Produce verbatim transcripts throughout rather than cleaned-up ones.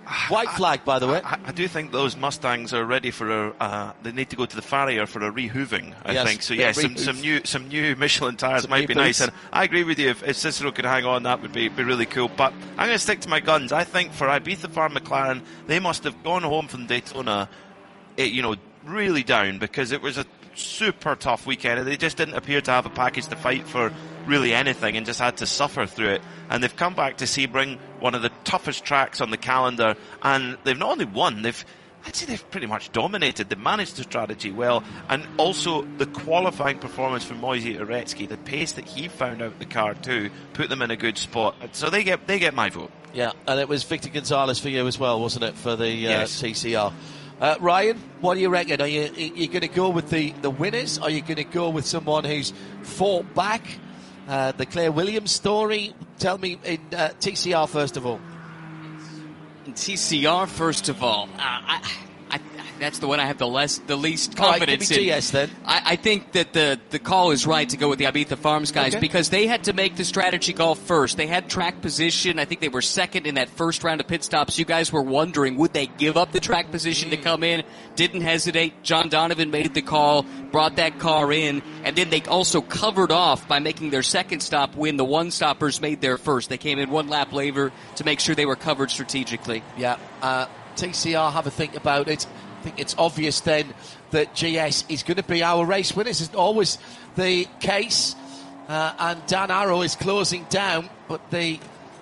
White flag, by the way. I, I do think those Mustangs are ready for a. Uh, they need to go to the farrier for a rehooving. I yes, think so. Yeah, some, some new some new Michelin tires some might be nice. And I agree with you. If, if Cicero could hang on, that would be be really cool. But I'm going to stick to my guns. I think for Ibiza Farm McLaren, they must have gone home from Daytona, it, you know, really down because it was a super tough weekend. They just didn't appear to have a package to fight for really anything and just had to suffer through it. And they've come back to Sebring, one of the toughest tracks on the calendar, and they've not only won, they've I'd say they've pretty much dominated. They've managed the strategy well, and also the qualifying performance from Moisey Uretsky, the pace that he found out the car too, put them in a good spot. So they get they get my vote. Yeah, and it was Victor Gonzalez for you as well, wasn't it, for the uh, yes. T C R? Uh, Ryan, what do you reckon? Are you, are you going to go with the, the winners? Are you going to go with someone who's fought back? Uh, the Claire Williams story. Tell me in uh, T C R first of all. In T C R first of all, uh, I, I, that's the one I have the less, the least confidence all right, give me in. G S then. I, I think that the the call is right to go with the Ibiza Farms guys okay. because they had to make the strategy call first. They had track position. I think they were second in that first round of pit stops. You guys were wondering, would they give up the track position mm. to come in? Didn't hesitate. John Donovan made the call, brought that car in, and then they also covered off by making their second stop when the one-stoppers made their first. They came in one lap later to make sure they were covered strategically. Yeah, uh, T C R, have a think about it. I think it's obvious then that G S is going to be our race winner. This is always the case. Uh, and Dan Arrow is closing down, but the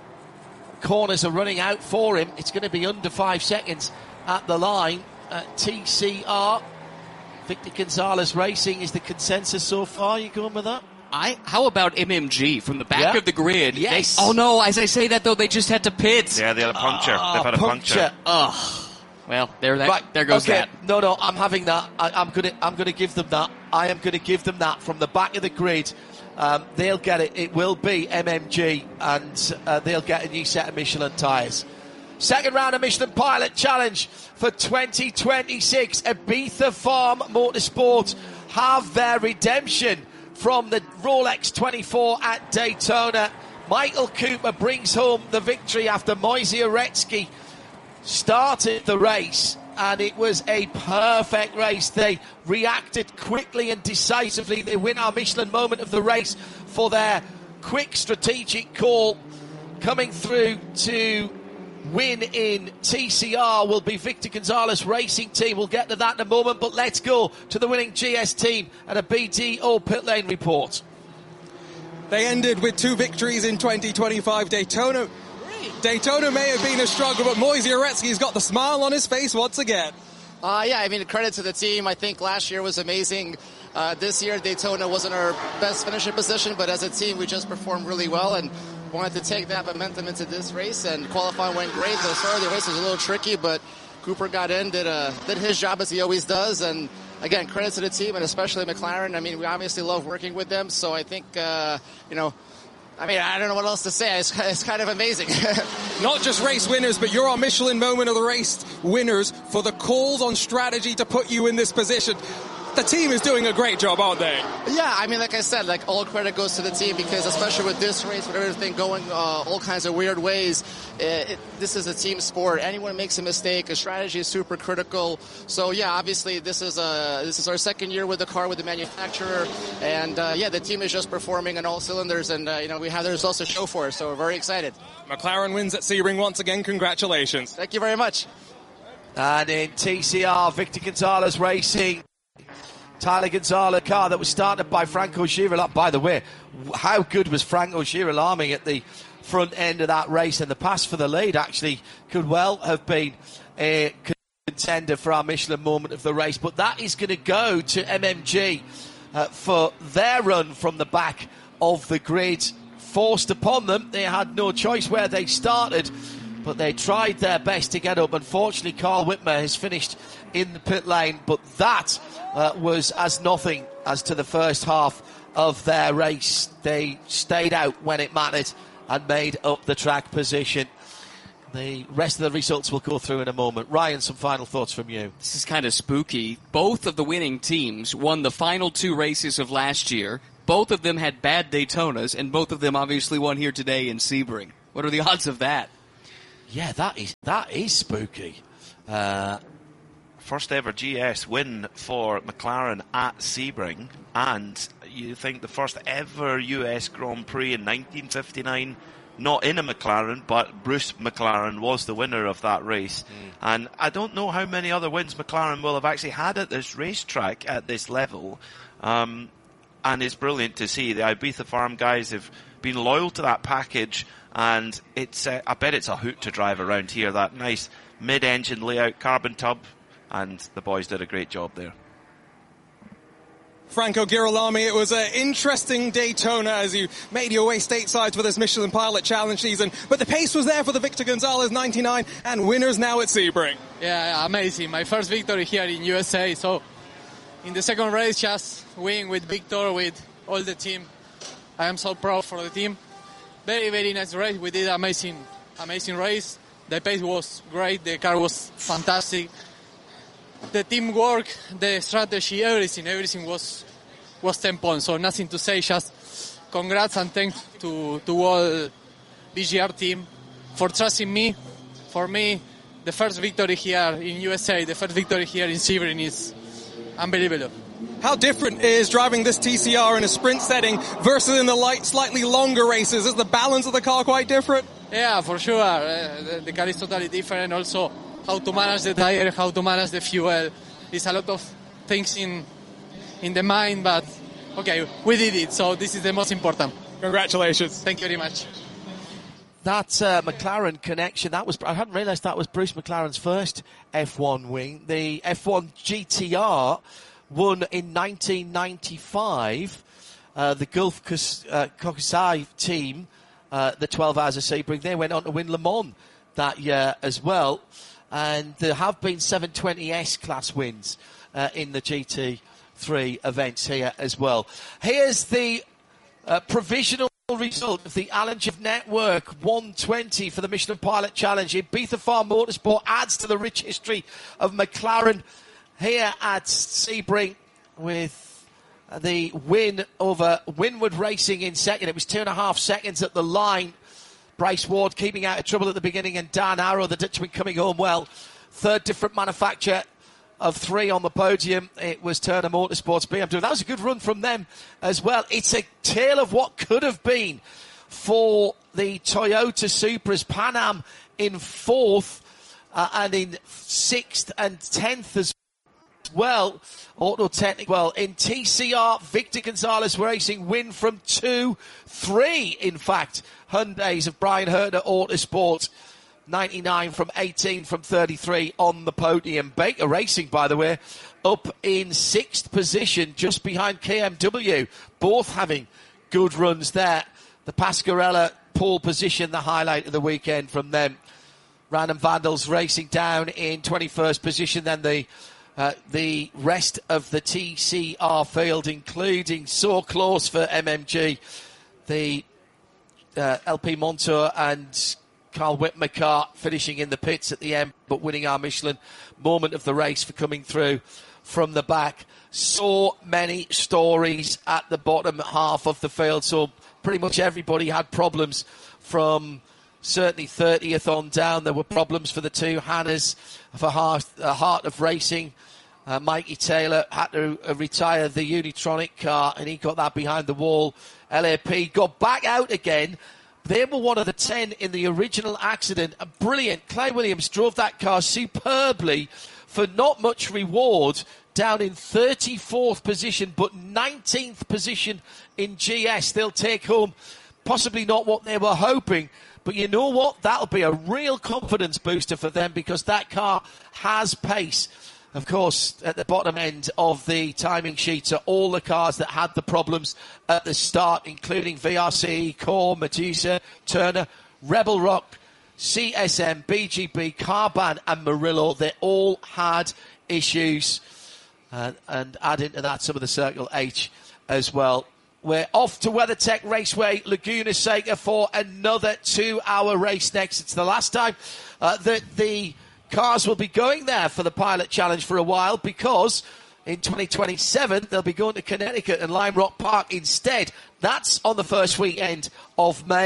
corners are running out for him. It's going to be under five seconds at the line. Uh, T C R, Victor Gonzalez Racing is the consensus so far. You going with that? I, how about M M G from the back yeah. of the grid? Yes. They, oh no, as I say that though, they just had to pit. Yeah, they had a puncture. Uh, They've had a puncture. puncture. Ugh. Well, there that right. there goes okay. that. No, no, I'm having that. I, I'm gonna I'm gonna give them that. I am gonna give them that from the back of the grid. Um, they'll get it. It will be M M G, and uh, they'll get a new set of Michelin tyres. Second round of Michelin Pilot Challenge for twenty twenty-six. Ibiza Farm Motorsport have their redemption from the Rolex twenty-four at Daytona. Michael Cooper brings home the victory after Moisey Uretsky started the race, and it was a perfect race. They reacted quickly and decisively. They win our Michelin moment of the race for their quick strategic call. Coming through to win in T C R will be Victor Gonzalez Racing Team. We'll get to that in a moment, but let's go to the winning G S team and a B D O pit lane report. They ended with two victories in twenty twenty-five. Daytona Daytona may have been a struggle, but Moisey Uretsky's got the smile on his face once again. Uh, yeah, I mean, credit to the team. I think last year was amazing. Uh, this year, Daytona wasn't our best finishing position, but as a team, we just performed really well and wanted to take that momentum into this race, and qualifying went great. The start of the race was a little tricky, but Cooper got in, did, a, did his job as he always does, and again, credit to the team, and especially McLaren. I mean, we obviously love working with them, so I think, uh, you know, I mean, I don't know what else to say. It's, it's kind of amazing. Not just race winners, but you're our Michelin moment of the race winners for the calls on strategy to put you in this position. The team is doing a great job, aren't they? Yeah, I mean, like I said, like all credit goes to the team, because especially with this race, with everything going uh, all kinds of weird ways, it, it, this is a team sport. Anyone makes a mistake, a strategy is super critical. So yeah, obviously this is a this is our second year with the car with the manufacturer, and uh, yeah, the team is just performing on all cylinders, and uh, you know we have the results to show for it. So we're very excited. McLaren wins at Sebring once again. Congratulations. Thank you very much. And in T C R, Victor Gonzalez Racing. Tyler Gonzalez car that was started by Franco Girolamo. By the way, how good was Franco Girolamo at the front end of that race? And the pass for the lead actually could well have been a contender for our Michelin moment of the race. But that is going to go to M M G uh, for their run from the back of the grid. Forced upon them. They had no choice where they started, but they tried their best to get up. Unfortunately, Carl Whitmer has finished in the pit lane, but that uh, was as nothing as to the first half of their race. They stayed out when it mattered and made up the track position. The rest of the results we'll go through in a moment. Ryan, some final thoughts from you. This is kind of spooky. Both of the winning teams won the final two races of last year. Both of them had bad Daytonas, and both of them obviously won here today in Sebring. What are the odds of that? Yeah, that is that is spooky. Uh, First ever G S win for McLaren at Sebring, and you think the first ever U S Grand Prix in nineteen fifty-nine, not in a McLaren, but Bruce McLaren was the winner of that race. Mm. And I don't know how many other wins McLaren will have actually had at this racetrack at this level. Um, and it's brilliant to see. The Ibiza Farm guys have been loyal to that package, and it's uh, I bet it's a hoot to drive around here. That nice mid-engine layout, carbon tub. And the boys did a great job there. Franco Girolami, it was an interesting Daytona as you made your way stateside for this Michelin Pilot Challenge season. But the pace was there for the Victor Gonzalez ninety-nine and winners now at Sebring. Yeah, amazing. My first victory here in U S A. So in the second race, just win with Victor, with all the team. I am so proud for the team. Very, very nice race. We did amazing, amazing race. The pace was great. The car was fantastic. The teamwork, the strategy, everything, everything was was ten points. So nothing to say, just congrats and thanks to, to all B G R team for trusting me. For me, the first victory here in U S A, the first victory here in Sebring is unbelievable. How different is driving this T C R in a sprint setting versus in the light, slightly longer races? Is the balance of the car quite different? Yeah, for sure. Uh, the, the car is totally different. Also, how to manage the tire, how to manage the fuel. There's a lot of things in in the mind, but okay, we did it, so this is the most important. Congratulations. Thank you very much. That uh, McLaren connection, that was I hadn't realised that was Bruce McLaren's first F one win. The F one G T R won in nineteen ninety-five. Uh, the Gulf Kus, uh, Kokusai team, uh, the twelve Hours of Sebring, they went on to win Le Mans that year as well. And there have been seven twenty S class wins uh, in the G T three events here as well. Here's the uh, provisional result of the Alan Jive Network one twenty for the Michelin Pilot Challenge. Ibiza Farm Motorsport adds to the rich history of McLaren here at Sebring with the win over Winward Racing in second. It was two and a half seconds at the line. Bryce Ward keeping out of trouble at the beginning, and Dan Arrow, the Dutchman, coming home well. Third different manufacturer of three on the podium. It was Turner Motorsports B M W. That was a good run from them as well. It's a tale of what could have been for the Toyota Supras. Pan Am in fourth uh, and in sixth and tenth as well. Auto Technic, well, in T C R, Victor Gonzalez Racing win from two, three, in fact. Hyundais of Brian Herter Autosport, ninety-nine from eighteen from thirty-three on the podium. Baker Racing, by the way, up in sixth position, just behind K M W, both having good runs there. The Pasquarella pole position, the highlight of the weekend from them. Random Vandals racing down in twenty-first position, then the Uh, the rest of the T C R field, including so close for M M G, the uh, L P Montour and Carl Whitmer car finishing in the pits at the end, but winning our Michelin moment of the race for coming through from the back. So many stories at the bottom half of the field, so pretty much everybody had problems from certainly thirtieth on down. There were problems for the two Hannahs, for Heart, uh, Heart of Racing. Uh, Mikey Taylor had to uh, retire the Unitronic car, and he got that behind the wall. L A P got back out again. They were one of the ten in the original accident. A brilliant. Clay Williams drove that car superbly for not much reward, down in thirty-fourth position, but nineteenth position in G S. They'll take home possibly not what they were hoping, but you know what? That'll be a real confidence booster for them, because that car has pace. Of course, at the bottom end of the timing sheets are all the cars that had the problems at the start, including V R C, Core, Medusa, Turner, Rebel Rock, C S M, B G B, Carban and Murillo. They all had issues. Uh, and add into that some of the Circle H as well. We're off to WeatherTech Raceway, Laguna Seca, for another two-hour race next. It's the last time uh, that the cars will be going there for the Pilot Challenge for a while, because in twenty twenty-seven they'll be going to Connecticut and Lime Rock Park instead. That's on the first weekend of May.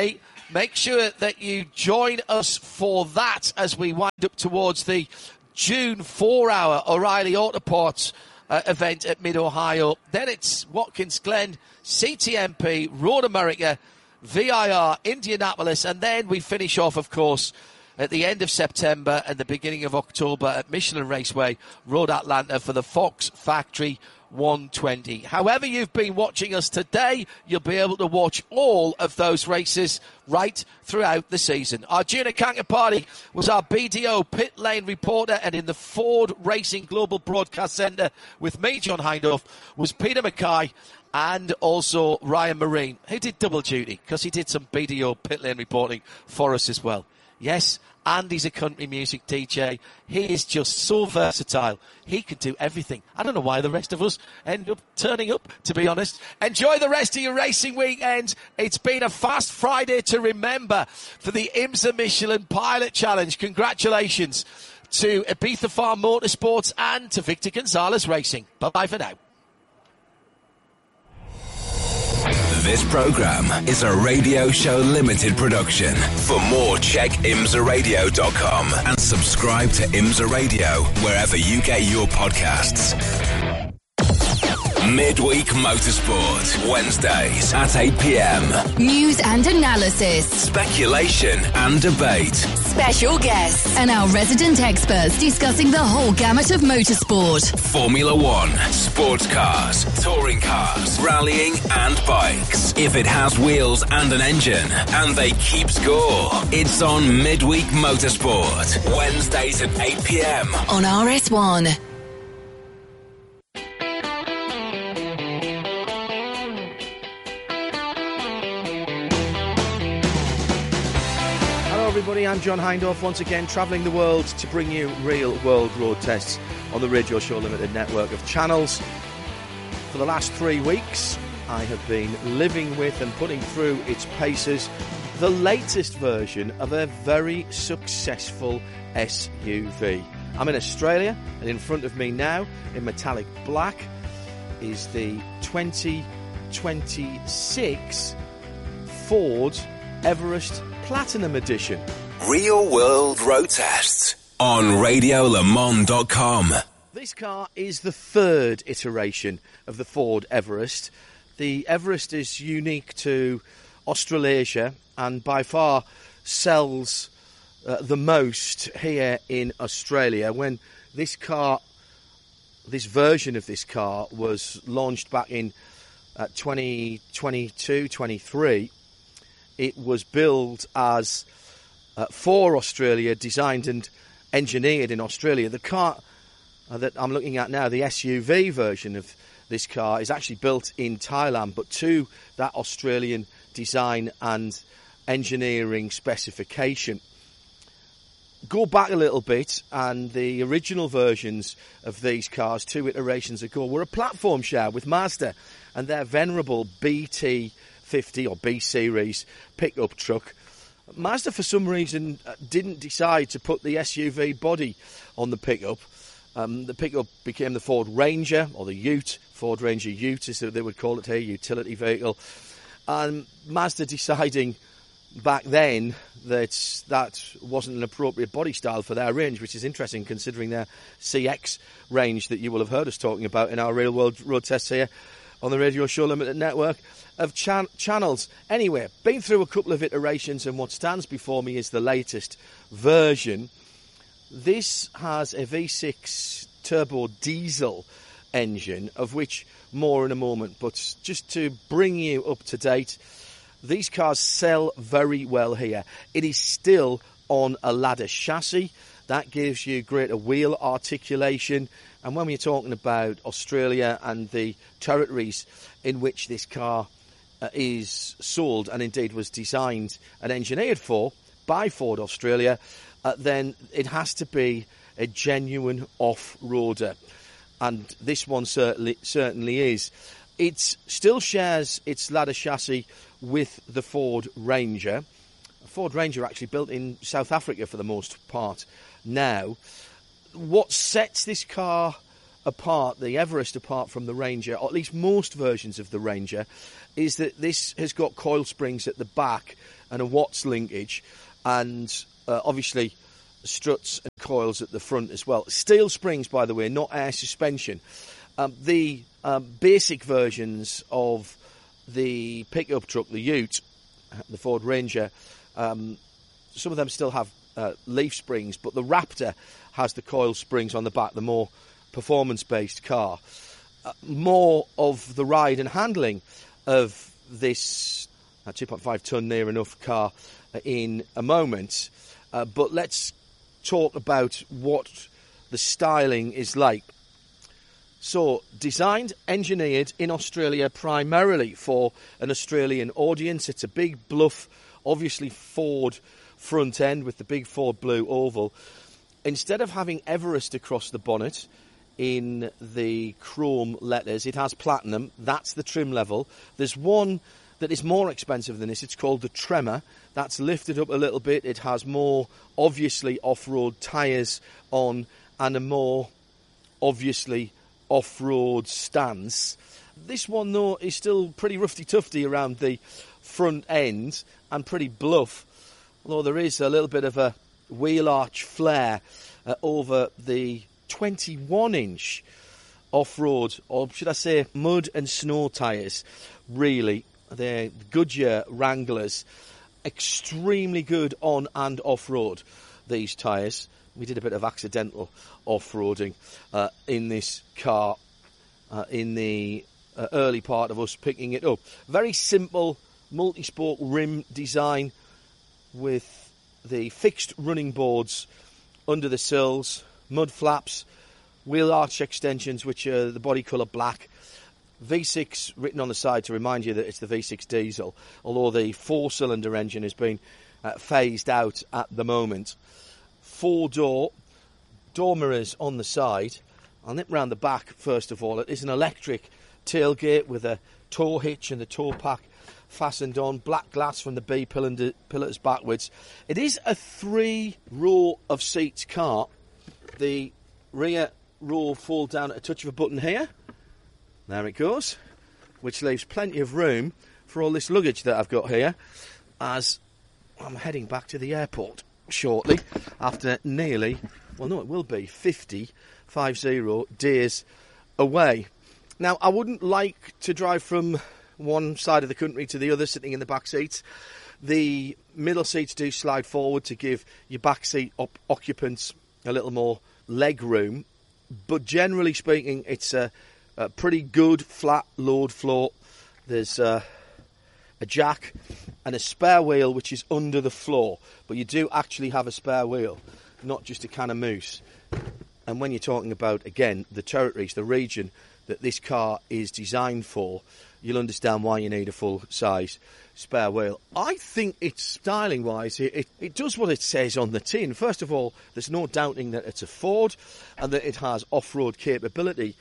make sure that you join us for that as we wind up towards the June four-hour O'Reilly Auto Parts uh, event at Mid-Ohio. Then it's Watkins Glen, C T M P, Road America, V I R, Indianapolis, and then we finish off, of course, at the end of September and the beginning of October at Michelin Raceway, Road Atlanta for the Fox Factory one twenty. However you've been watching us today, you'll be able to watch all of those races right throughout the season. Arjuna Kankapati was our B D O pit lane reporter, and in the Ford Racing Global Broadcast Centre with me, John Hindhaugh, was Peter Mackay and also Ryan Marine, who did double duty because he did some B D O pit lane reporting for us as well. Yes, Andy's a country music D J. He is just so versatile. He can do everything. I don't know why the rest of us end up turning up, to be honest. Enjoy the rest of your racing weekend. It's been a fast Friday to remember for the IMSA Michelin Pilot Challenge. Congratulations to Ibiza Farm Motorsports and to Victor Gonzalez Racing. Bye-bye for now. This program is a Radio Show Limited production. For more, check imsa radio dot com and subscribe to IMSA Radio wherever you get your podcasts. Midweek Motorsport, Wednesdays at eight p.m. News and analysis. Speculation and debate. Special guests. And our resident experts discussing the whole gamut of motorsport. Formula One, sports cars, touring cars, rallying and bikes. If it has wheels and an engine, and they keep score, it's on Midweek Motorsport, Wednesdays at eight p.m. on R S one. Everybody, I'm John Hindhaugh, once again travelling the world to bring you real world road tests on the Radio Show Limited network of channels. For the last three weeks, I have been living with and putting through its paces the latest version of a very successful S U V. I'm in Australia, and in front of me now, in metallic black, is the twenty twenty-six Ford Everest Platinum Edition. Real World Road Tests on radio le mans dot com. This car is the third iteration of the Ford Everest. The Everest is unique to Australasia and by far sells uh, the most here in Australia. When this car, this version of this car was launched back in uh, twenty twenty-two twenty-three, it was billed as uh, for Australia, designed and engineered in Australia. The car uh, that I'm looking at now, the S U V version of this car, is actually built in Thailand, but to that Australian design and engineering specification. Go back a little bit, and the original versions of these cars, two iterations ago, were a platform share with Mazda and their venerable B T fifty or B series pickup truck. Mazda, for some reason, didn't decide to put the S U V body on the pickup. Um, the pickup became the Ford Ranger, or the Ute, Ford Ranger Ute as they would call it here, utility vehicle. And Mazda deciding back then that that wasn't an appropriate body style for their range, which is interesting considering their C X range that you will have heard us talking about in our real world road tests here on the Radio Show Limited network of chan- channels. Anyway, been through a couple of iterations, and what stands before me is the latest version. This has a V six turbo diesel engine, of which more in a moment, but just to bring you up to date, these cars sell very well here. It is still on a ladder chassis. That gives you greater wheel articulation. And when we're talking about Australia and the territories in which this car uh, is sold, and indeed was designed and engineered for by Ford Australia, uh, then it has to be a genuine off-roader. And this one certainly certainly is. It still shares its ladder chassis with the Ford Ranger. A Ford Ranger actually built in South Africa for the most part now. What sets this car apart, the Everest apart from the Ranger, or at least most versions of the Ranger, is that this has got coil springs at the back and a Watts linkage, and uh, obviously struts and coils at the front as well. Steel springs, by the way, not air suspension. Um, the um, basic versions of the pickup truck, the Ute, the Ford Ranger, um, some of them still have uh, leaf springs, but the Raptor has the coil springs on the back, the more performance-based car. Uh, more of the ride and handling of this uh, two point five tonne near enough car in a moment. Uh, but let's talk about what the styling is like. So, designed, engineered in Australia primarily for an Australian audience. It's a big, bluff, obviously Ford front end with the big Ford blue oval. Instead of having Everest across the bonnet in the chrome letters, it has platinum. That's the trim level. There's one that is more expensive than this. It's called the Tremor. That's lifted up a little bit. It has more, obviously, off-road tyres on and a more, obviously, off-road stance. This one, though, is still pretty roughy-tufty around the front end and pretty bluff, although there is a little bit of a wheel arch flare uh, over the twenty-one inch off-road, or should I say mud and snow tyres, really. They're Goodyear Wranglers, extremely good on and off-road, these tyres. We did a bit of accidental off-roading uh, in this car uh, in the uh, early part of us picking it up. Very simple multi-spoke rim design with the fixed running boards under the sills, mud flaps, wheel arch extensions which are the body colour black, V six written on the side to remind you that it's the V six diesel, although the four-cylinder engine has been uh, phased out at the moment. Four-door, door mirrors on the side. I'll nip round the back first of all. It is an electric tailgate with a tow hitch and the tow pack fastened on. Black glass from the B pillars backwards. It is a three-row of seats car. The rear row fold down at a touch of a button here. There it goes, which leaves plenty of room for all this luggage that I've got here, as I'm heading back to the airport shortly after nearly, well no it will be, fifty, five zero days away. Now I wouldn't like to drive from one side of the country to the other sitting in the back seats. The middle seats do slide forward to give your back seat op- occupants a little more leg room, but generally speaking it's a A pretty good flat load floor. There's uh, a jack and a spare wheel which is under the floor, but you do actually have a spare wheel, not just a can of mousse. And when you're talking about, again, the territories, the region that this car is designed for, you'll understand why you need a full-size spare wheel. I think it's, styling-wise, it, it, it does what it says on the tin. First of all, there's no doubting that it's a Ford and that it has off-road capability.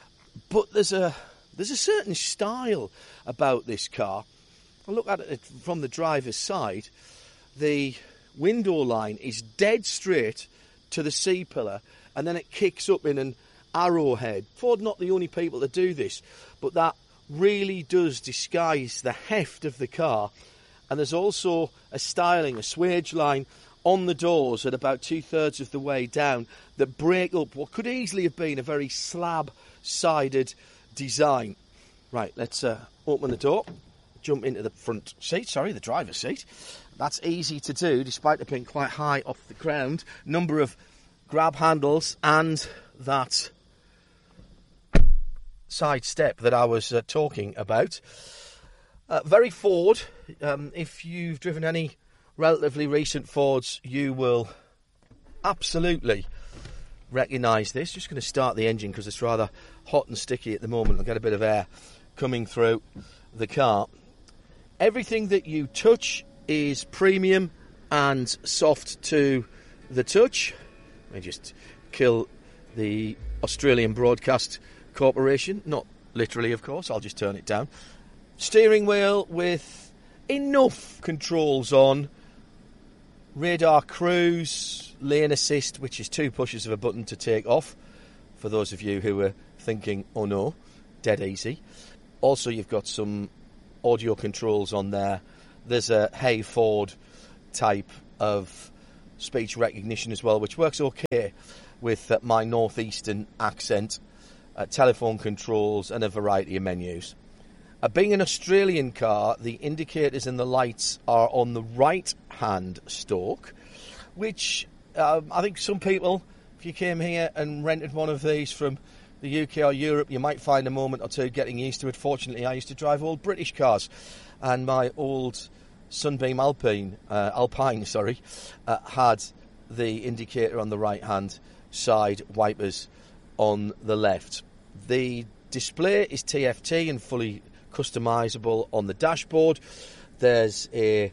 But there's a there's a certain style about this car. I look at it from the driver's side. The window line is dead straight to the C-pillar, and then it kicks up in an arrowhead. Ford not the only people to do this, but that really does disguise the heft of the car. And there's also a styling, a swage line on the doors at about two-thirds of the way down that break up what could easily have been a very slab-sided design. Right, let's uh, open the door, jump into the front seat, sorry, the driver's seat. That's easy to do, despite it being quite high off the ground. Number of grab handles and that side step that I was uh, talking about. Uh, very Ford. Um, if you've driven any relatively recent Fords, you will absolutely recognise this. Just going to start the engine because it's rather hot and sticky at the moment. I'll get a bit of air coming through the car. Everything that you touch is premium and soft to the touch. Let me just kill the Australian Broadcast Corporation. Not literally, of course. I'll just turn it down. Steering wheel with enough controls on. Radar cruise, lane assist, which is two pushes of a button to take off. for those of you who are thinking, oh no, dead easy. Also, you've got some audio controls on there. There's a Hey Ford type of speech recognition as well, which works okay with uh, my northeastern accent, uh, telephone controls and a variety of menus. Uh, being an Australian car, the indicators and the lights are on the right-hand stalk, which um, I think some people, if you came here and rented one of these from the U K or Europe, you might find a moment or two getting used to it. Fortunately, I used to drive old British cars, and my old Sunbeam Alpine, uh, Alpine, sorry, uh, had the indicator on the right-hand side, wipers on the left. The display is T F T and fully customisable on the dashboard. There's a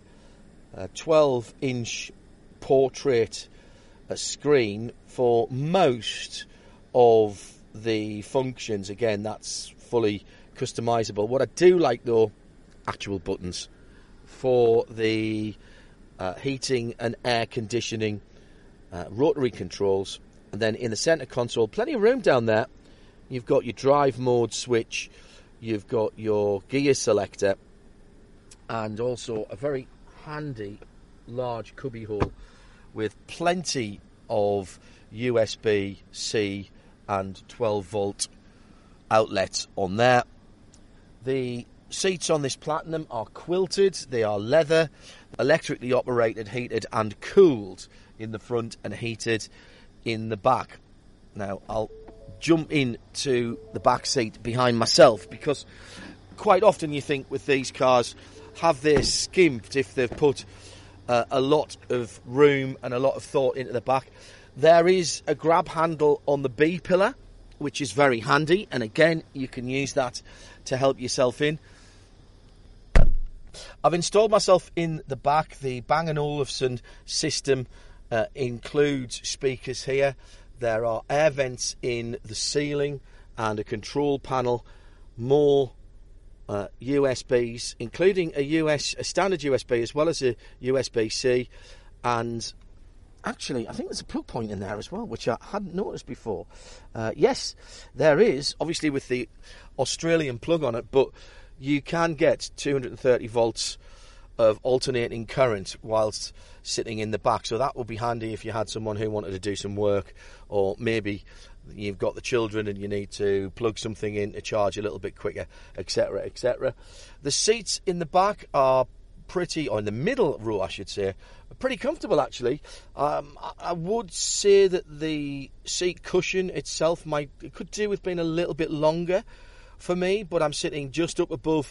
twelve-inch portrait uh, screen for most of the functions. Again, that's fully customisable. What I do like, though, actual buttons for the uh, heating and air conditioning, uh, rotary controls, and then in the centre console, plenty of room down there. You've got your drive mode switch, you've got your gear selector, and also a very handy large cubbyhole with plenty of U S B C and twelve volt outlets on there. The seats on this Platinum are quilted, they are leather, electrically operated, heated and cooled in the front and heated in the back. Now I'll jump into the back seat behind myself, because quite often you think with these cars, have they skimped if they've put uh, a lot of room and a lot of thought into the back? There is a grab handle on the B pillar, which is very handy, and again you can use that to help yourself in. I've installed myself in the back. The Bang and Olufsen system uh, includes speakers here. There are air vents in the ceiling and a control panel, more uh, U S Bs, including a U S a standard U S B as well as a U S B C, and actually I think there's a plug point in there as well, which I hadn't noticed before. Uh, yes, there is, obviously with the Australian plug on it, but you can get two hundred thirty volts of alternating current whilst sitting in the back, so that would be handy if you had someone who wanted to do some work, or maybe you've got the children and you need to plug something in to charge a little bit quicker, etc, et cetera. The seats in the back are pretty, or in the middle row I should say, pretty comfortable actually. um, I, I would say that the seat cushion itself might, it could do with being a little bit longer for me, but I'm sitting just up above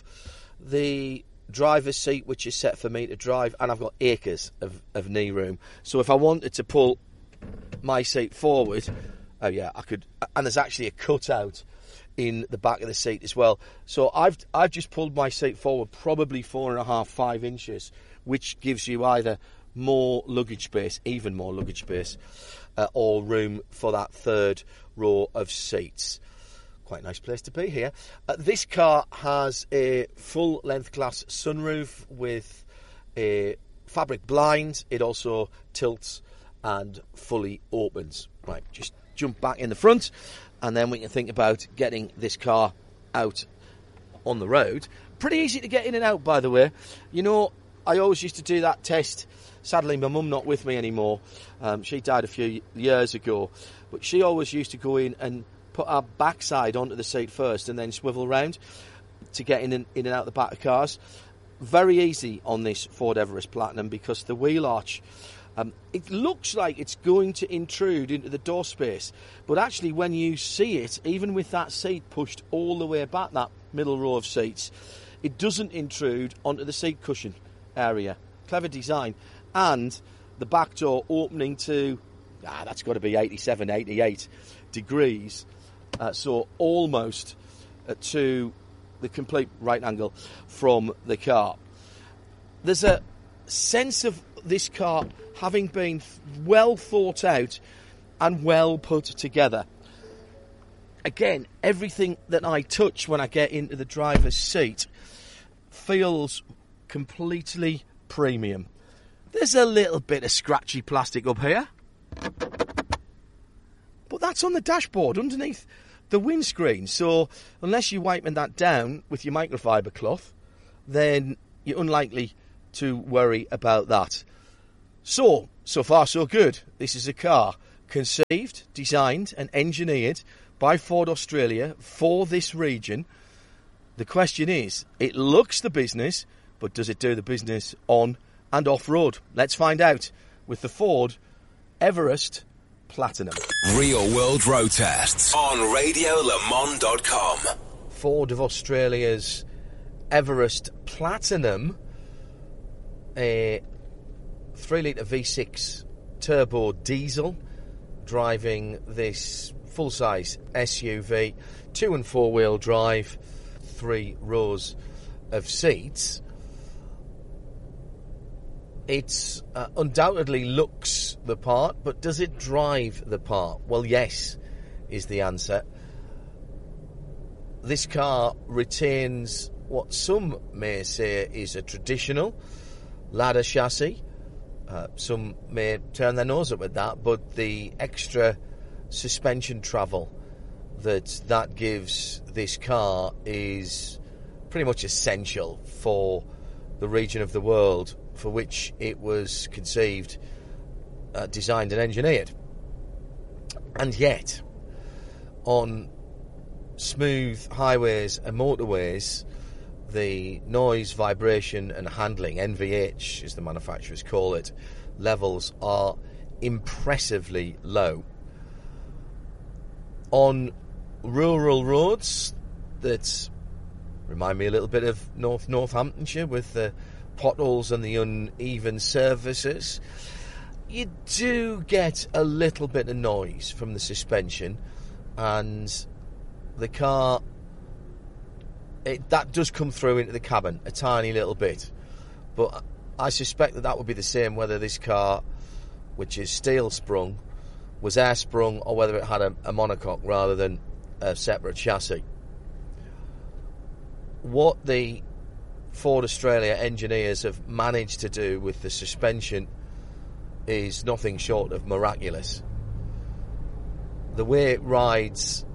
the driver's seat, which is set for me to drive, and I've got acres of, of knee room, so if I wanted to pull my seat forward, oh yeah, I could. And there's actually a cutout in the back of the seat as well, so I've I've just pulled my seat forward probably four and a half, five inches, which gives you either more luggage space, even more luggage space, uh, or room for that third row of seats. Quite a nice place to be here. Uh, this car has a full-length glass sunroof with a fabric blind. It also tilts and fully opens. Right, just jump back in the front, and then we can think about getting this car out on the road. Pretty easy to get in and out, by the way. You know, I always used to do that test. Sadly, my mum not with me anymore. Um, she died a few years ago, but she always used to go in and put our backside onto the seat first and then swivel round to get in and, in and out the back of cars. Very easy on this Ford Everest Platinum, because the wheel arch, um, it looks like it's going to intrude into the door space, but actually when you see it, even with that seat pushed all the way back, that middle row of seats, it doesn't intrude onto the seat cushion area. Clever design. And the back door opening to, ah, that's got to be eighty-seven, eighty-eight degrees. Uh, so almost uh, to the complete right angle from the car. There's a sense of this car having been well thought out and well put together. Again, everything that I touch when I get into the driver's seat feels completely premium. There's a little bit of scratchy plastic up here, but that's on the dashboard underneath the windscreen. So unless you're wiping that down with your microfiber cloth, then you're unlikely to worry about that. So, so far so good. This is a car conceived, designed and engineered by Ford Australia for this region. The question is, it looks the business, but does it do the business on and off-road? Let's find out with the Ford Everest Platinum. Real World Road Tests on radio le mans dot com. Ford of Australia's Everest Platinum, a three litre V six turbo diesel, driving this full-size S U V, two and four-wheel drive, three rows of seats. It uh, undoubtedly looks the part, but does it drive the part? Well, yes, is the answer. This car retains what some may say is a traditional ladder chassis. Uh, some may turn their nose up at that, but the extra suspension travel that that gives this car is pretty much essential for the region of the world for which it was conceived, uh, designed and engineered. And yet, on smooth highways and motorways, the noise, vibration and handling, N V H as the manufacturers call it, levels are impressively low. On rural roads that remind me a little bit of North Northamptonshire with the potholes and the uneven surfaces, you do get a little bit of noise from the suspension, and the car, it, that does come through into the cabin a tiny little bit. But I suspect that that would be the same whether this car, which is steel sprung, was air sprung or whether it had a, a monocoque rather than a separate chassis. What the Ford Australia engineers have managed to do with the suspension is nothing short of miraculous. The way it rides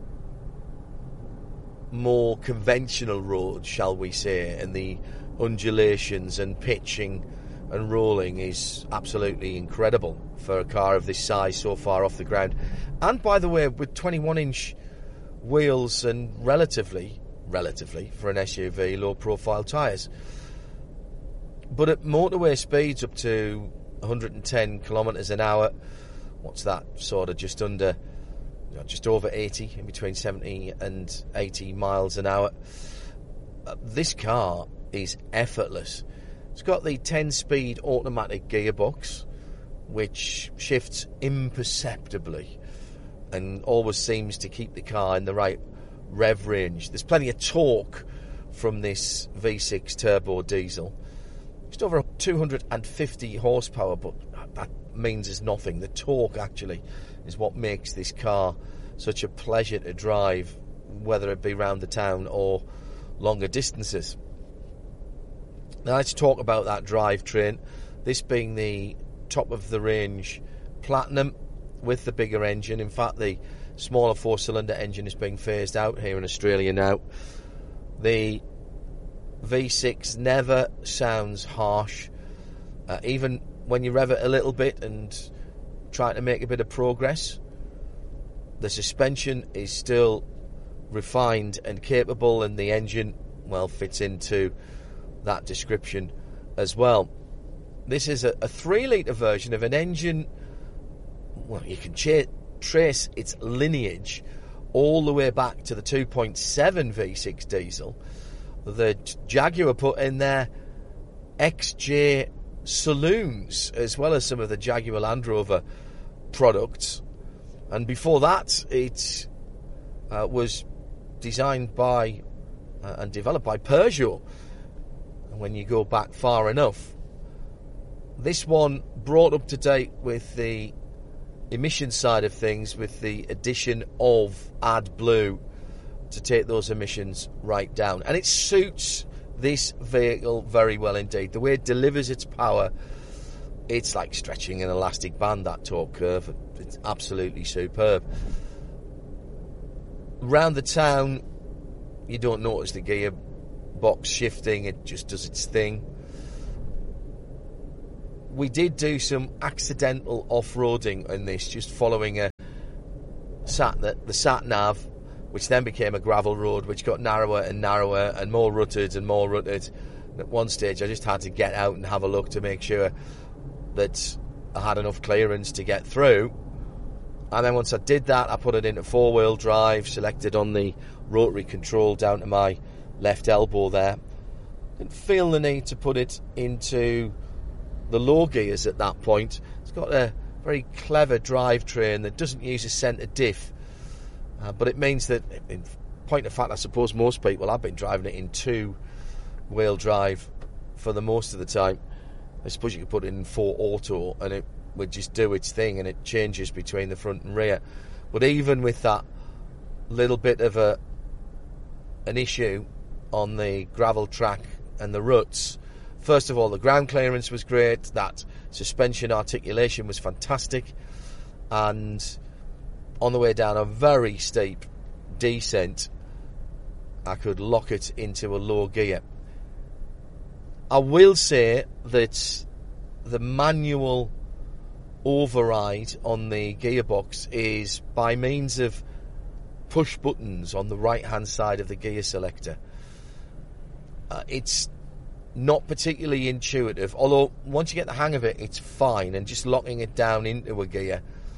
more conventional roads, shall we say, and the undulations and pitching and rolling is absolutely incredible for a car of this size so far off the ground. And by the way, with twenty-one inch wheels and relatively relatively for an S U V low profile tyres. But at motorway speeds up to one hundred ten kilometres an hour, what's that, sort of just under, you know, just over eighty, in between seventy and eighty miles an hour, uh, this car is effortless. It's got the ten speed automatic gearbox, which shifts imperceptibly and always seems to keep the car in the right rev range. There's plenty of torque from this V six turbo diesel. Just over two hundred fifty horsepower, but that means it's nothing. The torque actually is what makes this car such a pleasure to drive, whether it be round the town or longer distances. Now let's talk about that drivetrain. This being the top of the range Platinum with the bigger engine. In fact, the smaller four-cylinder engine is being phased out here in Australia now. The V six never sounds harsh, uh, even when you rev it a little bit and try to make a bit of progress. The suspension is still refined and capable, and the engine, well, fits into that description as well. This is a, a three litre version of an engine. Well, you can cha- trace its lineage all the way back to the two point seven V six diesel that Jaguar put in their X J saloons, as well as some of the Jaguar Land Rover products. And before that, it uh, was designed by uh, and developed by Peugeot. And when you go back far enough, this one brought up to date with the emission side of things, with the addition of AdBlue to take those emissions right down. And it suits this vehicle very well indeed. The way it delivers its power, it's like stretching an elastic band, that torque curve. it's absolutely superb. Round the town, you don't notice the gear box shifting, it just does its thing. We did do some accidental off-roading in this, just following a sat the, the sat nav, which then became a gravel road, which got narrower and narrower and more rutted and more rutted. And at one stage, I just had to get out and have a look to make sure that I had enough clearance to get through. And then once I did that, I put it into four-wheel drive, selected on the rotary control down to my left elbow there. Didn't feel the need to put it into the low gears at that point. It's got a very clever drivetrain that doesn't use a centre diff, uh, but it means that, in point of fact, I suppose most people have been driving it in two-wheel drive for the most of the time. I suppose you could put it in four auto and it would just do its thing, and it changes between the front and rear. But even with that little bit of a an issue on the gravel track and the ruts, first of all, the ground clearance was great, that suspension articulation was fantastic, and on the way down a very steep descent, I could lock it into a low gear. I will say that the manual override on the gearbox is by means of push buttons on the right hand side of the gear selector. Uh, it's not particularly intuitive, although once you get the hang of it, it's fine, and just locking it down into a gear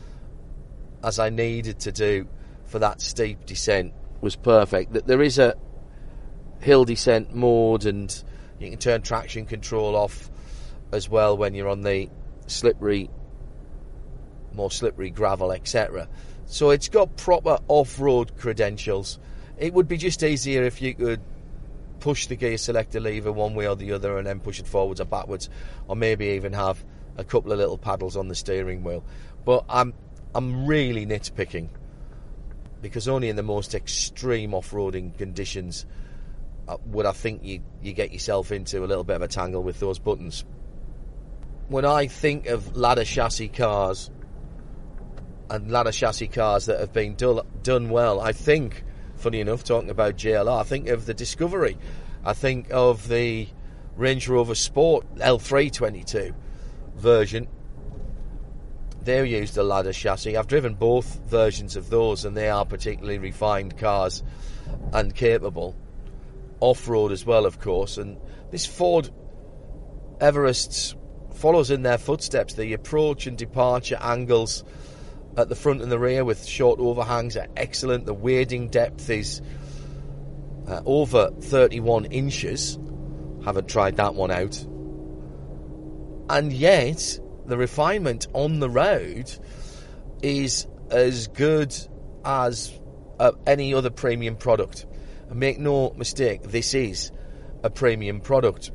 as I needed to do for that steep descent was perfect. There is a hill descent mode, and you can turn traction control off as well when you're on the slippery, more slippery gravel, et cetera. So it's got proper off-road credentials. It would be just easier if you could push the gear selector lever one way or the other and then push it forwards or backwards, or maybe even have a couple of little paddles on the steering wheel. But I'm I'm really nitpicking, because only in the most extreme off-roading conditions uh, would I think you, you get yourself into a little bit of a tangle with those buttons. When I think of ladder chassis cars and ladder chassis cars that have been do, done well, I think, funny enough, talking about J L R, I think of the Discovery. I think of the Range Rover Sport L three twenty-two version. They used a ladder chassis. I've driven both versions of those, and they are particularly refined cars and capable. Off-road as well, of course. And this Ford Everest follows in their footsteps. The approach and departure angles at the front and the rear with short overhangs are excellent. The wading depth is uh, over thirty-one inches. Haven't tried that one out. And yet, the refinement on the road is as good as uh, any other premium product. And make no mistake, this is a premium product.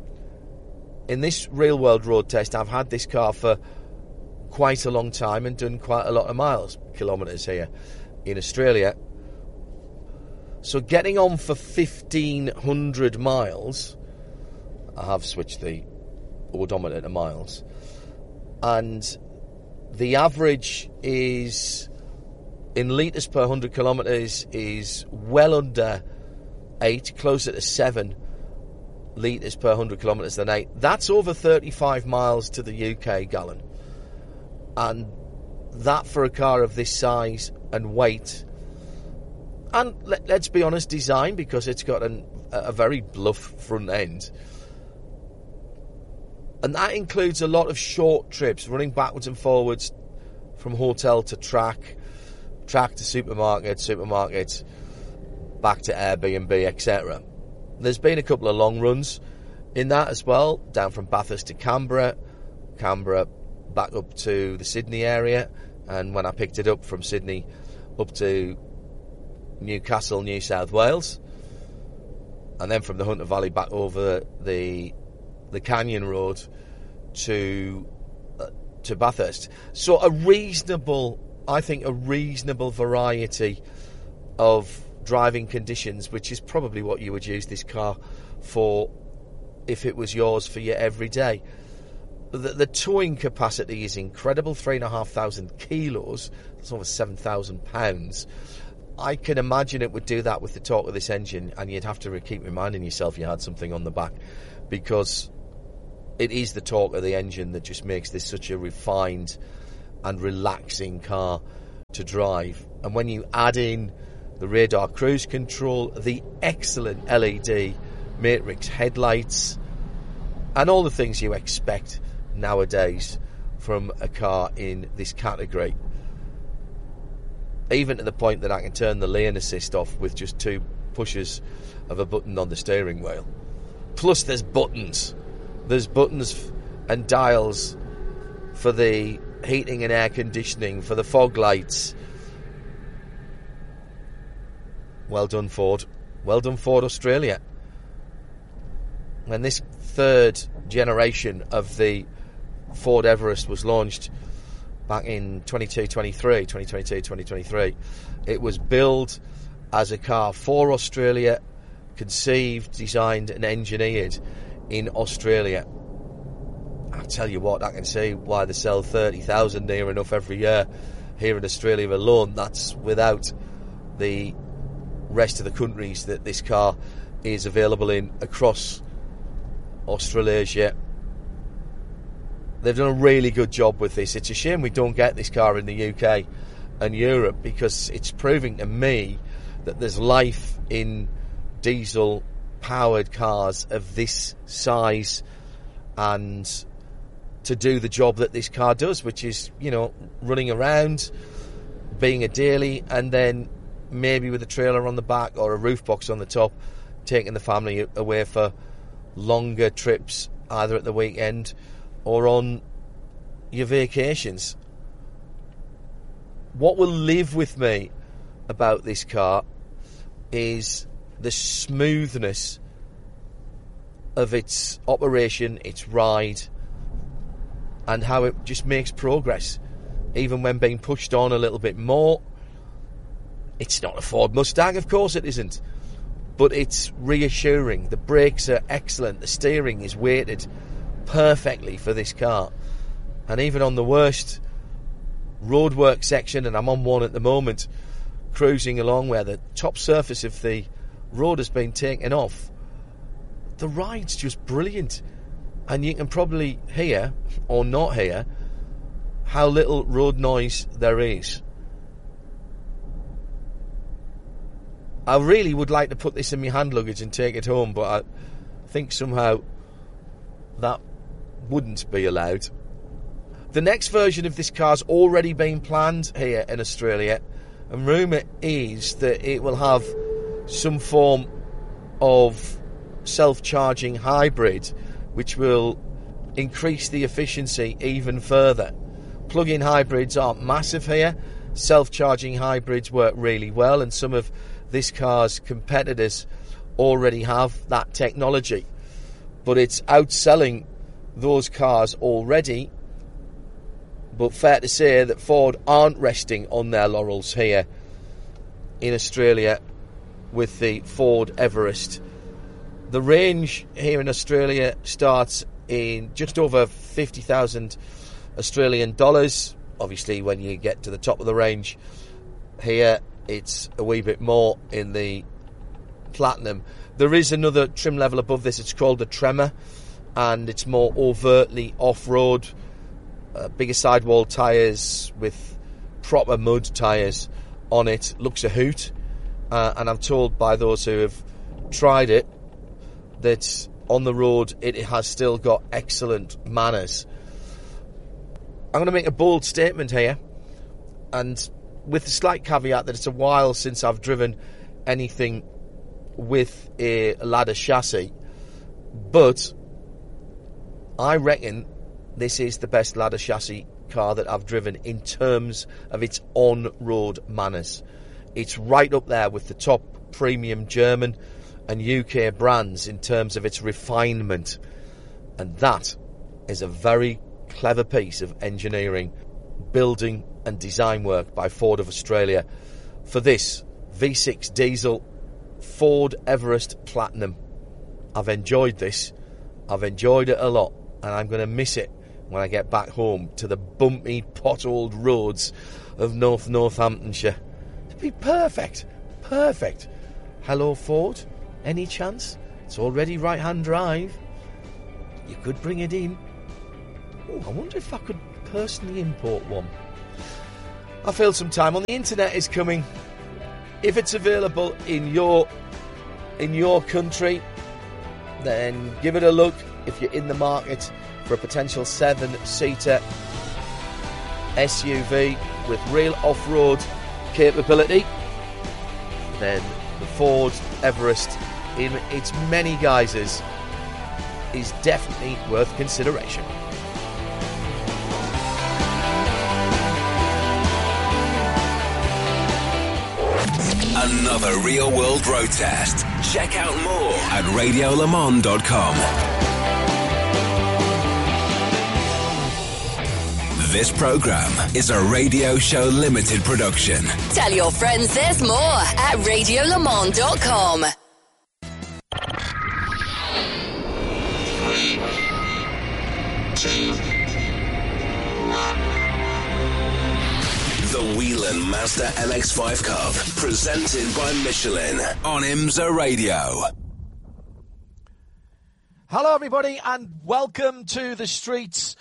In this real-world road test, I've had this car for quite a long time and done quite a lot of miles, kilometres here in Australia. So getting on for fifteen hundred miles, I have switched the odometer to miles, and the average is, in litres per one hundred kilometres, is well under eight, closer to seven litres per one hundred kilometres than eight. That's over thirty-five miles to the U K gallon. And that, for a car of this size and weight, and let, let's be honest, design, because it's got an, a very bluff front end. And that includes a lot of short trips, running backwards and forwards from hotel to track, track to supermarket, supermarket, back to Airbnb, et cetera. There's been a couple of long runs in that as well, down from Bathurst to Canberra, Canberra back up to the Sydney area, and when I picked it up from Sydney up to Newcastle, New South Wales, and then from the Hunter Valley back over the the Canyon Road to uh, to Bathurst. So a reasonable, I think, a reasonable variety of driving conditions, which is probably what you would use this car for if it was yours for your everyday. the, the towing capacity is incredible, three and a half thousand kilos. That's over seven thousand pounds. I can imagine it would do that with the torque of this engine, and you'd have to keep reminding yourself you had something on the back, because it is the torque of the engine that just makes this such a refined and relaxing car to drive. And when you add in the radar cruise control, the excellent L E D matrix headlights, and all the things you expect nowadays from a car in this category, even to the point that I can turn the lane assist off with just two pushes of a button on the steering wheel. Plus there's buttons. There's buttons and dials for the heating and air conditioning, for the fog lights. Well done, Ford. Well done, Ford Australia. When this third generation of the Ford Everest was launched back in twenty-two twenty-three, twenty twenty-two twenty twenty-three, it was billed as a car for Australia, conceived, designed and engineered in Australia. I tell you what, I can see why they sell thirty thousand near enough every year here in Australia alone. That's without the rest of the countries that this car is available in across Australasia. They've done a really good job with this. It's a shame we don't get this car in the U K and Europe, because it's proving to me that there's life in diesel powered cars of this size and to do the job that this car does, which is, you know, running around, being a daily, and then maybe with a trailer on the back or a roof box on the top, taking the family away for longer trips, either at the weekend or on your vacations. What will live with me about this car is the smoothness of its operation, its ride, and how it just makes progress, even when being pushed on a little bit more. It's not a Ford Mustang, of course it isn't, but it's reassuring. The brakes are excellent. The steering is weighted perfectly for this car. And even on the worst roadwork section, and I'm on one at the moment, cruising along where the top surface of the road has been taken off, the ride's just brilliant. And you can probably hear, or not hear, how little road noise there is. I really would like to put this in my hand luggage and take it home, but I think somehow that wouldn't be allowed. The next version of this car's already been planned here in Australia, and rumour is that it will have some form of self-charging hybrid, which will increase the efficiency even further. Plug-in hybrids aren't massive here. Self-charging hybrids work really well, and some of this car's competitors already have that technology. But it's outselling those cars already. But fair to say that Ford aren't resting on their laurels here in Australia with the Ford Everest. The range here in Australia starts in just over fifty thousand Australian dollars. Obviously, when you get to the top of the range here, it's a wee bit more in the Platinum. There is another trim level above this. It's called the Tremor, and it's more overtly off-road. Uh, bigger sidewall tyres with proper mud tyres on it. Looks a hoot. Uh, and I'm told by those who have tried it that on the road it has still got excellent manners. I'm going to make a bold statement here, and with the slight caveat that it's a while since I've driven anything with a ladder chassis, but I reckon this is the best ladder chassis car that I've driven in terms of its on-road manners. It's right up there with the top premium German and U K brands in terms of its refinement, and that is a very clever piece of engineering, building and design work by Ford of Australia for this V six diesel Ford Everest Platinum. I've enjoyed this. I've enjoyed it a lot, and I'm going to miss it when I get back home to the bumpy, potholed roads of North Northamptonshire. It'd be perfect. Perfect. Hello, Ford. Any chance? It's already right-hand drive. You could bring it in. Oh, I wonder if I could personally import one. I feel some time on the internet is coming. If it's available in your in your country, then give it a look. If you're in the market for a potential seven-seater S U V with real off-road capability, then the Ford Everest in its many guises is definitely worth consideration. Another real-world road test. Check out more at radio le mans dot com. This program is a Radio Show Limited production. Tell your friends there's more at radio le mans dot com. The Whelen Mazda M X five Cup, presented by Michelin on IMSA Radio. Hello, everybody, and welcome to the streets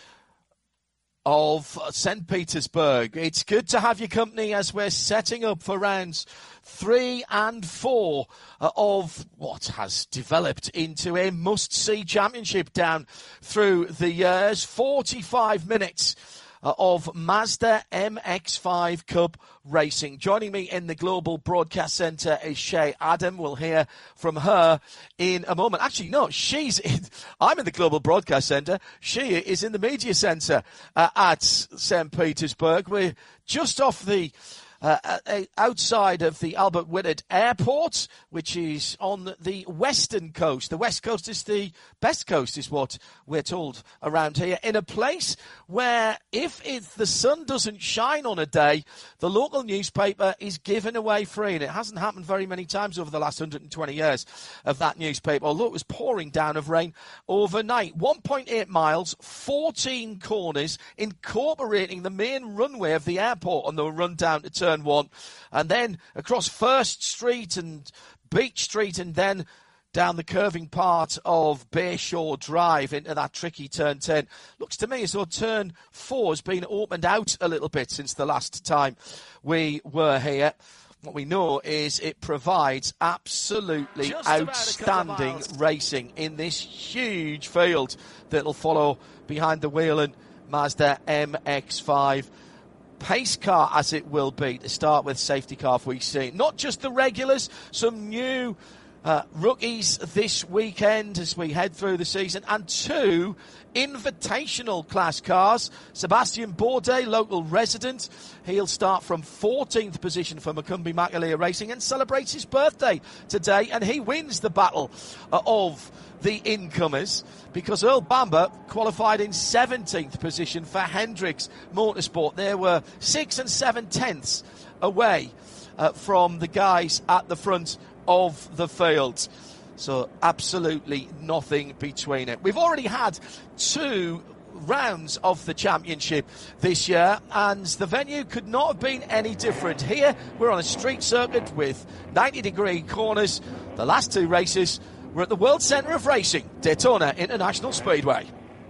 of Saint Petersburg. It's good to have your company as we're setting up for rounds three and four uh, of what has developed into a must-see championship down through the years. forty-five minutes uh, of Mazda M X five Cup racing. Joining me in the Global Broadcast Centre is Shay Adam. We'll hear from her in a moment. Actually, no, she's in, I'm in the Global Broadcast Centre. She is in the Media Centre uh, at Saint Petersburg. We're just off the Uh, uh, outside of the Albert Whittard Airport, which is on the western coast. The west coast is the best coast, is what we're told around here, in a place where if it, the sun doesn't shine on a day, the local newspaper is given away free. And it hasn't happened very many times over the last one hundred twenty years of that newspaper, although it was pouring down of rain overnight. one point eight miles, fourteen corners, incorporating the main runway of the airport on the run down to turn one, and then across First Street and Beach Street, and then down the curving part of Bayshore Drive into that tricky turn ten. Looks to me as though turn four has been opened out a little bit since the last time we were here. What we know is it provides absolutely outstanding racing in this huge field that'll follow behind the Whelen Mazda M X five. Pace car as it will be to start with, safety car we've seen. Not just the regulars, some new uh, rookies this weekend as we head through the season, and two invitational class cars. Sebastian Bourdais, local resident, he'll start from fourteenth position for Macumbi Makalia Racing and celebrates his birthday today, and he wins the battle uh, of the incomers, because Earl Bamber qualified in seventeenth position for Hendricks Motorsport. There were six and seven tenths away uh, from the guys at the front of the field. So absolutely nothing between it. We've already had two rounds of the championship this year, and the venue could not have been any different. Here we're on a street circuit with ninety degree corners. The last two races were at the World Centre of Racing, Daytona International Speedway.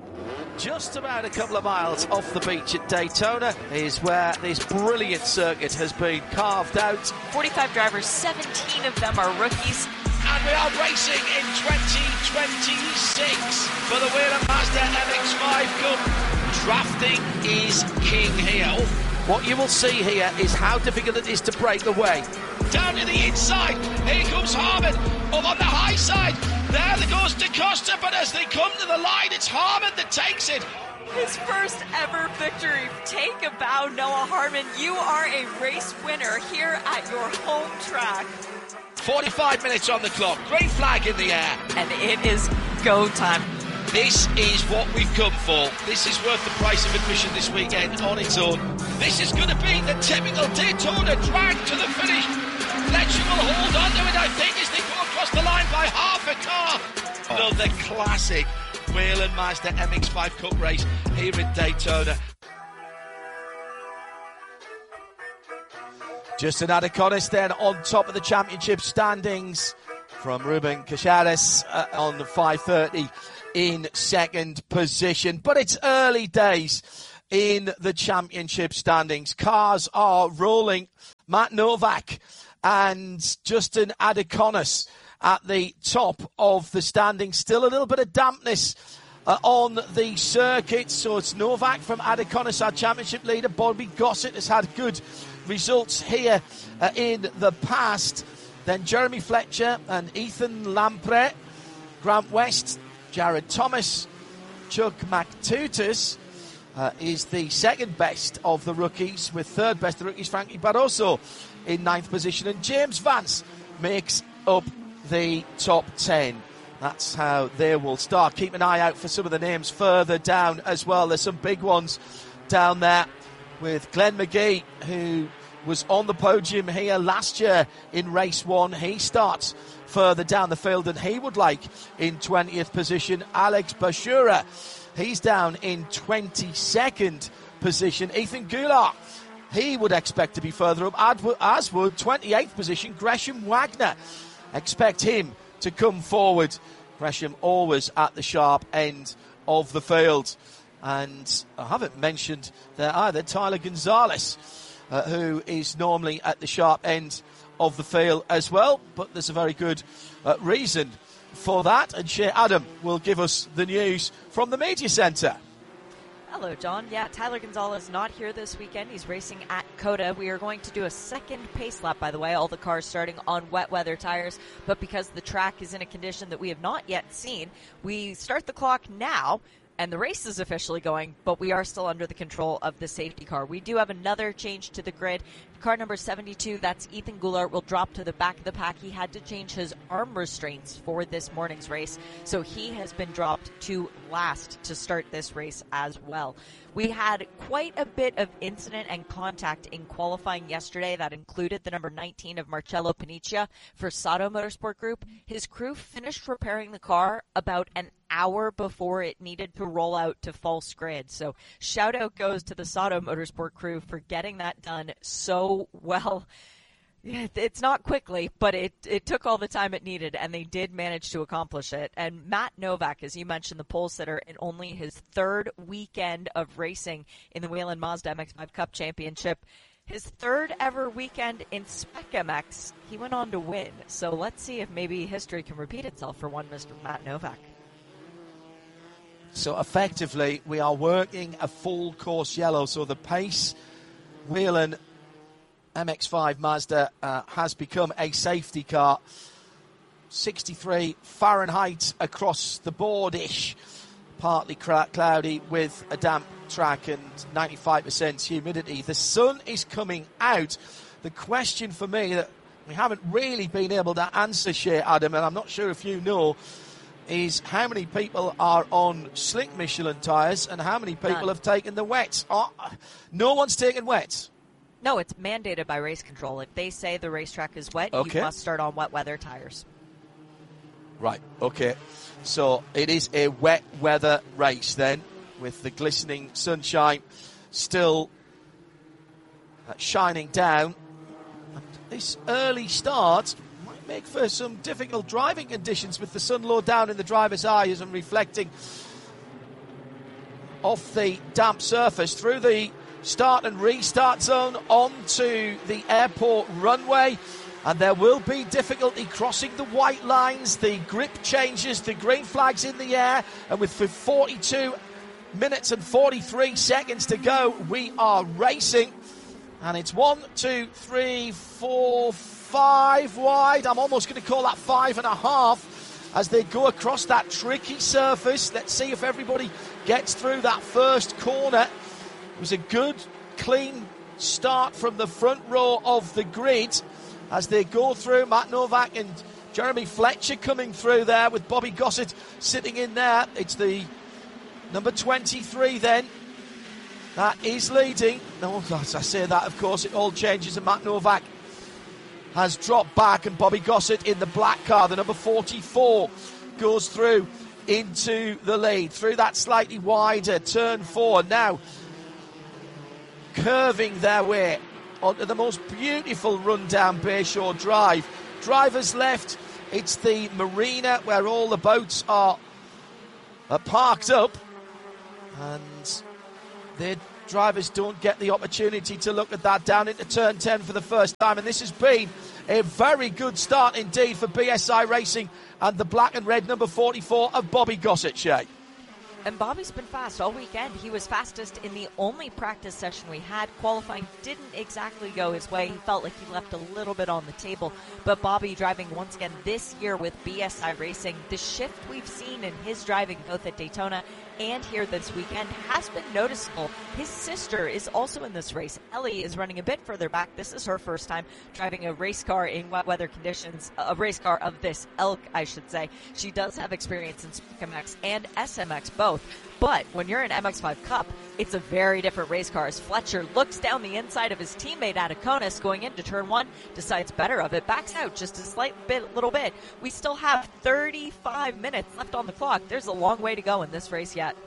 Just about a couple of miles off the beach at Daytona is where this brilliant circuit has been carved out. forty-five drivers, seventeen of them are rookies. And we are racing in twenty twenty-six for the Whelen Mazda M X five Cup. Drafting is king here. What you will see here is how difficult it is to break away. Down to the inside, here comes Harmon, up on the high side, there goes Da Costa, but as they come to the line, it's Harmon that takes it. His first ever victory. Take a bow, Noah Harmon. You are a race winner here at your home track. forty-five minutes on the clock, green flag in the air. And it is go time. This is what we've come for. This is worth the price of admission this weekend on its own. This is going to be the typical Daytona drag to the finish. Fletcher will hold on to it, I think, as they go across the line by half a car. Another classic Whelen Mazda M X five Cup race here in Daytona. Justin Adeconis then on top of the championship standings from Ruben Cachares uh, on five thirty in second position. But it's early days in the championship standings. Cars are rolling. Matt Novak and Justin Adeconis at the top of the standings. Still a little bit of dampness uh, on the circuit. So it's Novak from Adeconis, our championship leader. Bobby Gossett has had good results here uh, in the past. Then Jeremy Fletcher and Ethan Lampre, Grant West, Jared Thomas, Chuck McTutus uh, is the second best of the rookies, with third best of the rookies Frankie Barroso in ninth position, and James Vance makes up the top ten. That's how they will start. Keep an eye out for some of the names further down as well. There's some big ones down there, with Glenn McGee, who was on the podium here last year in race one. He starts further down the field than he would like in twentieth position. Alex Bashura, he's down in twenty-second position. Ethan Goulart, he would expect to be further up, as would twenty-eighth position Gresham Wagner. Expect him to come forward. Gresham always at the sharp end of the field. And I haven't mentioned there either Tyler Gonzalez, uh, who is normally at the sharp end of the field as well. But there's a very good uh, reason for that. And Shea Adam will give us the news from the media centre. Hello, John. Yeah, Tyler Gonzalez not here this weekend. He's racing at COTA. We are going to do a second pace lap, by the way. All the cars starting on wet weather tires. But because the track is in a condition that we have not yet seen, we start the clock now. And the race is officially going, but we are still under the control of the safety car. We do have another change to the grid. Car number seventy-two, that's Ethan Goulart, will drop to the back of the pack. He had to change his arm restraints for this morning's race, so he has been dropped to last to start this race as well. We had quite a bit of incident and contact in qualifying yesterday. That included the number nineteen of Marcello Paniccia for Sato Motorsport Group. His crew finished repairing the car about an hour before it needed to roll out to false grid. So shout out goes to the Sato Motorsport crew for getting that done so well. It's not quickly, but it, it took all the time it needed, and they did manage to accomplish it. And Matt Novak, as you mentioned, the pole sitter in only his third weekend of racing in the Whelen Mazda M X five Cup Championship, his third ever weekend in Spec M X, he went on to win. So let's see if maybe history can repeat itself for one Mister Matt Novak. So effectively, we are working a full course yellow. So the pace Whelen M X five Mazda uh, has become a safety car. sixty-three Fahrenheit across the board-ish. Partly cloudy with a damp track and ninety-five percent humidity. The sun is coming out. The question for me that we haven't really been able to answer, Shea Adam, and I'm not sure if you know, is how many people are on slick Michelin tyres and how many people None. have taken the wets. Oh, no one's taken wets. No, it's mandated by race control. If they say the racetrack is wet, okay, you must start on wet weather tires. Right, okay. So it is a wet weather race then, with the glistening sunshine still uh, shining down. And this early start might make for some difficult driving conditions, with the sun low down in the driver's eyes and reflecting off the damp surface through the start and restart zone onto the airport runway. And there will be difficulty crossing the white lines, the grip changes, the green flag's in the air, and with forty-two minutes and forty-three seconds to go, we are racing. And it's one, two, three, four, five wide. I'm almost going to call that five and a half as they go across that tricky surface. Let's see if everybody gets through that first corner. It was a good, clean start from the front row of the grid as they go through. Matt Novak and Jeremy Fletcher coming through there, with Bobby Gossett sitting in there. It's the number twenty-three then that is leading. No, as I say that, of course, it all changes, and Matt Novak has dropped back, and Bobby Gossett in the black car, the number forty-four, goes through into the lead through that slightly wider turn four. Now, curving their way onto the most beautiful run-down Bayshore Drive. Drivers left, it's the marina where all the boats are, are parked up, and their drivers don't get the opportunity to look at that. Down into turn ten for the first time, and this has been a very good start indeed for B S I Racing and the black and red number forty-four of Bobby Gossett, Shay. And Bobby's been fast all weekend. He was fastest in the only practice session we had. Qualifying didn't exactly go his way. He felt like he left a little bit on the table. But Bobby driving once again this year with B S I Racing, the shift we've seen in his driving both at Daytona and here this weekend has been noticeable. His sister is also in this race. Ellie is running a bit further back. This is her first time driving a race car in wet weather conditions, a race car of this ilk, I should say. She does have experience in M X and S M X both. But when you're in M X five Cup, it's a very different race car. As Fletcher looks down the inside of his teammate Ataconis going into turn one, decides better of it, backs out just a slight bit, little bit. We still have thirty-five minutes left on the clock. There's a long way to go in this race yet.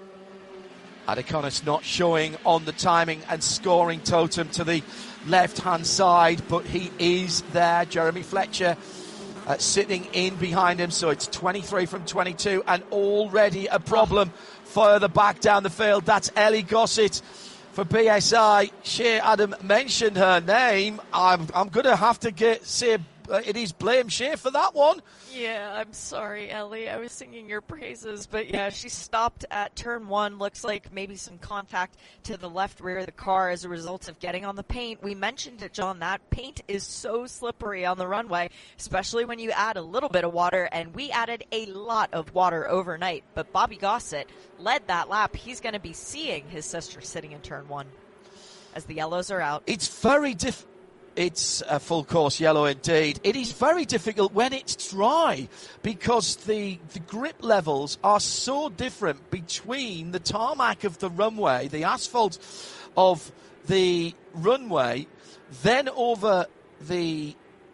Ataconis not showing on the timing and scoring totem to the left-hand side, but he is there. Jeremy Fletcher uh, sitting in behind him, so it's twenty-three from twenty-two, and already a problem further back down the field. That's Ellie Gossett for B S I. Shea Adam mentioned her name. I'm, I'm going to have to get say uh, it is blame Shea for that one. Yeah, I'm sorry, Ellie. I was singing your praises, but yeah, she stopped at turn one. Looks like maybe some contact to the left rear of the car as a result of getting on the paint. We mentioned it, John, that paint is so slippery on the runway, especially when you add a little bit of water, and we added a lot of water overnight. But Bobby Gossett led that lap. He's going to be seeing his sister sitting in turn one as the yellows are out. It's very difficult. It's a full course yellow indeed. It is very difficult when it's dry because the, the grip levels are so different between the tarmac of the runway, the asphalt of the runway, then over the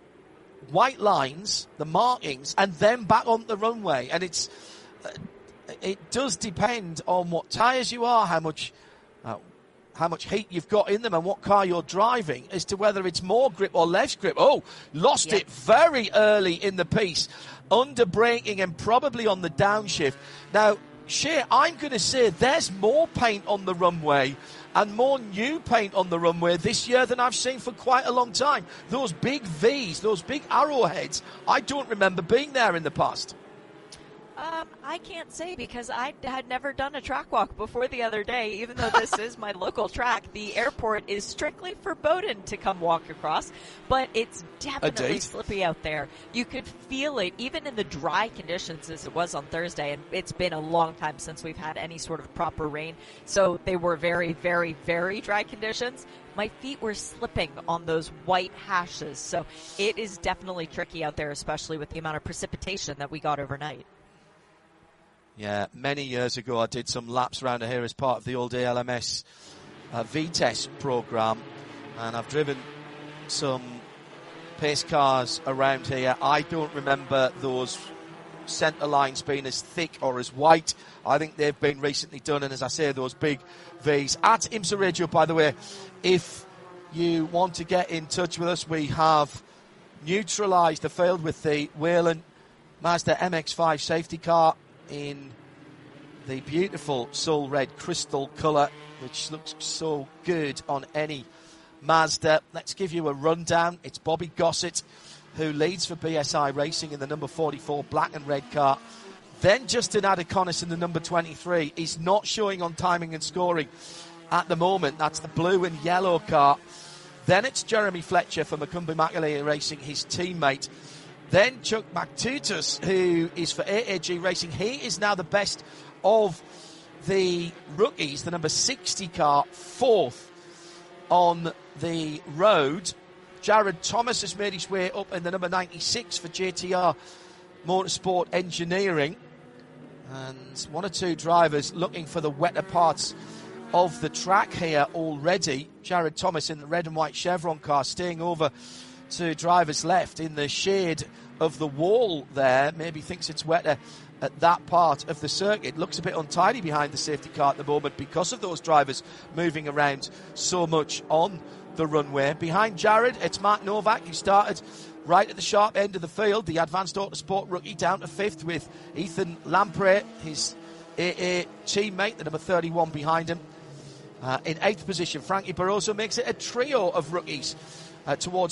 white lines, the markings, and then back on the runway. And it's uh, it does depend on what tyres you are, how much uh, how much heat you've got in them and what car you're driving as to whether it's more grip or less grip. Oh, lost yep. it very early in the piece, under braking and probably on the downshift. Now, Shea, I'm going to say there's more paint on the runway and more new paint on the runway this year than I've seen for quite a long time. Those big V's, those big arrowheads, I don't remember being there in the past. Um, I can't say because I had never done a track walk before the other day, even though this is my local track. The airport is strictly forbidden to come walk across, but it's definitely slippy out there. You could feel it even in the dry conditions as it was on Thursday, and it's been a long time since we've had any sort of proper rain, so they were very, very, very dry conditions. My feet were slipping on those white hashes, so it is definitely tricky out there, especially with the amount of precipitation that we got overnight. Yeah, many years ago I did some laps around here as part of the all-day L M S uh, V-Test program, and I've driven some pace cars around here. I don't remember those centre lines being as thick or as white. I think they've been recently done, and as I say, those big V's. At IMSA Radio, by the way, if you want to get in touch with us, we have neutralised the field with the Whelen Mazda M X five safety car in the beautiful soul red crystal colour, which looks so good on any Mazda. Let's give you a rundown. It's Bobby Gossett who leads for B S I Racing in the number forty-four black and red car. Then Justin Ataconis in the number twenty-three. He's not showing on timing and scoring at the moment. That's the blue and yellow car. Then it's Jeremy Fletcher for Macumbi Makalea Racing, his teammate. Then Chuck McTutus, who is for A A G Racing. He is now the best of the rookies, the number sixty car, fourth on the road. Jared Thomas has made his way up in the number ninety-six for J T R Motorsport Engineering. And one or two drivers looking for the wetter parts of the track here already. Jared Thomas in the red and white Chevron car, staying over to drivers left in the shade of the wall there. Maybe thinks it's wetter at that part of the circuit. Looks a bit untidy behind the safety car at the moment because of those drivers moving around so much on the runway. Behind Jared, it's Mark Novak, who started right at the sharp end of the field, the Advanced Autosport rookie, down to fifth with Ethan Lamprey, his A A teammate, the number thirty-one behind him. Uh, in eighth position, Frankie Barroso makes it a trio of rookies uh, towards